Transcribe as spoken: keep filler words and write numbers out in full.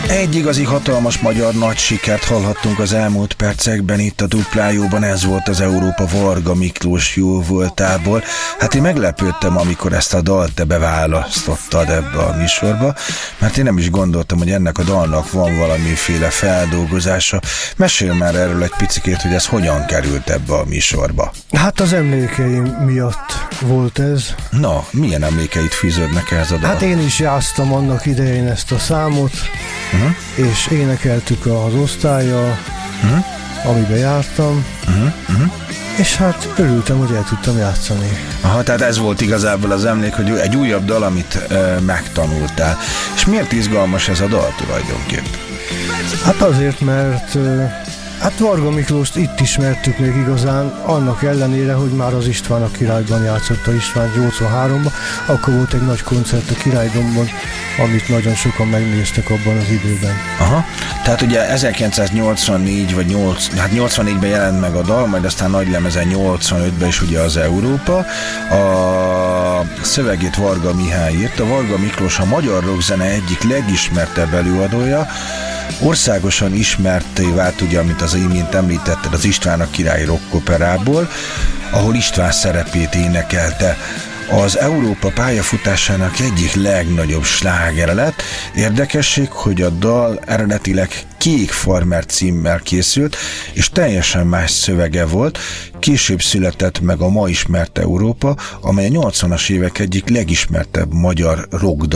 Egy igazi hatalmas magyar nagy sikert hallhattunk az elmúlt percekben itt a Duplájóban, ez volt az Európa Varga Miklós jó voltából. Hát én meglepődtem, amikor ezt a dalt te beválasztottad ebbe a műsorba, mert én nem is gondoltam, hogy ennek a dalnak van valamiféle feldolgozása. Mesélj már erről egy picikét, hogy ez hogyan került ebbe a műsorba. Hát az emlékeim miatt volt ez. Na, milyen emlékeit fűződnek ehhez a dal? Hát én is játsztam annak idején ezt a számot, uh-huh. és énekeltük az osztállyal, uh-huh. amiben jártam, uh-huh. Uh-huh. és hát örültem, hogy el tudtam játszani. Aha, tehát ez volt igazából az emlék, hogy egy újabb dal, amit uh, megtanultál. És miért izgalmas ez a dal tulajdonképpen? Hát azért, mert uh, hát Varga Miklóst itt ismertük még igazán, annak ellenére, hogy már az István a Királyban játszott, a István nyolcvanháromban, akkor volt egy nagy koncert a Királydomban, amit nagyon sokan megnéztek abban az időben. Aha, tehát ugye ezerkilencszáznyolcvannégy vagy nyolc, hát nyolcvannégyben jelent meg a dal, majd aztán nagy lemezen nyolcvanötben is ugye az Európa. A szövegét Varga Mihály írta. Varga Miklós a magyar rockzene egyik legismertebb előadója, országosan ismerté vált, ugye, amit az imént említetted, az István a Király rockoperából, ahol István szerepét énekelte. Az Európa pályafutásának egyik legnagyobb slágere lett. Érdekesség, hogy a dal eredetileg Kék Farmer címmel készült, és teljesen más szövege volt. Később született meg a ma ismert Európa, amely a nyolcvanas évek egyik legismertebb magyar rockdal